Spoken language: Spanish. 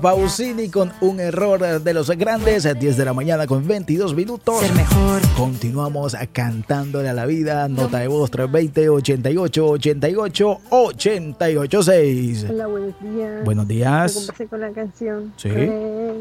Pausini con un error de los grandes, 10 de la mañana con 22 minutos. Ser mejor. Continuamos cantándole a la vida. Nota de voz 320 88 88 88 6. Hola, buenos días. Buenos días. Me compasé con la canción. Sí.